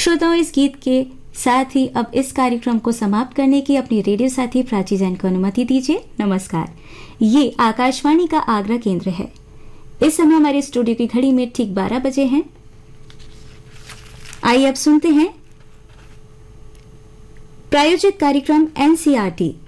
श्रोताओं, इस गीत के साथ ही अब इस कार्यक्रम को समाप्त करने की अपनी रेडियो साथी प्राची जैन को अनुमति दीजिए। नमस्कार। ये आकाशवाणी का आगरा केंद्र है। इस समय हमारे स्टूडियो की घड़ी में ठीक 12 बजे हैं। आइए अब सुनते हैं प्रायोजित कार्यक्रम एनसीईआरटी